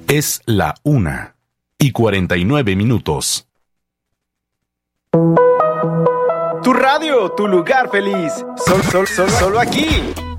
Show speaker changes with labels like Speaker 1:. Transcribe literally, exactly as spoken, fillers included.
Speaker 1: Es la una y cuarenta y nueve minutos.
Speaker 2: Tu radio, tu lugar feliz. Sol, sol, sol, solo aquí.